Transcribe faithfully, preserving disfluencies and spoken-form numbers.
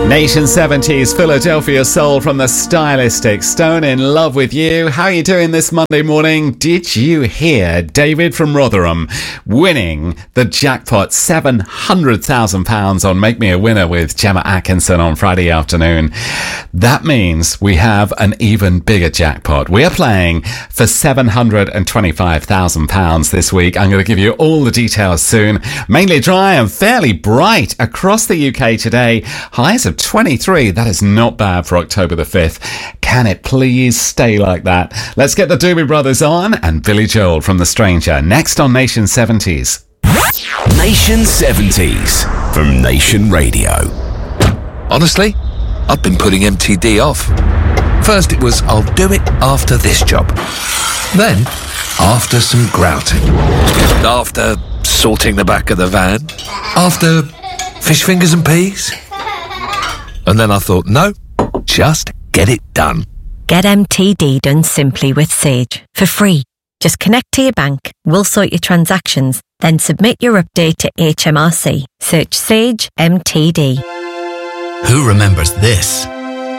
Nation seventies Philadelphia Soul from the Stylistic. Stone in love with you. How are you doing this Monday morning? Did you hear David from Rotherham winning the jackpot seven hundred thousand pounds on Make Me a Winner with Gemma Atkinson on Friday afternoon? That means we have an even bigger jackpot. We are playing for seven hundred twenty-five thousand pounds this week. I'm going to give you all the details soon. Mainly dry and fairly bright across the U K today. Highs of twenty-three. That is not bad for October the fifth. Can it please stay like that? Let's get the Doobie Brothers on and Billy Joel from The Stranger next on Nation seventies. Nation seventies from Nation Radio. Honestly, I've been putting M T D off. First it was, I'll do it after this job. Then, after some grouting. After sorting the back of the van. After fish fingers and peas. And then I thought, no, just get it done. Get M T D done simply with Sage for free. Just connect to your bank, we'll sort your transactions, then submit your update to H M R C. Search Sage M T D. Who remembers this?